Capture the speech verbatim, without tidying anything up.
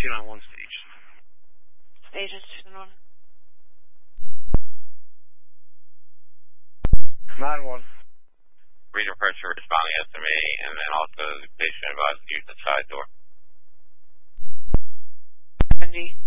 two nine one stage. Stage is two nine one. nine one. Regional pressure responding S M A, and then also the patient advised to use the side door. Andy.